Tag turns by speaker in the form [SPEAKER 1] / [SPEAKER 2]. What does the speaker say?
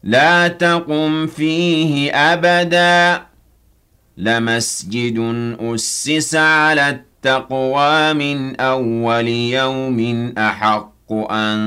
[SPEAKER 1] لا تقم فيه أبدا لمسجد أسس على التقوى من أول يوم أحق أن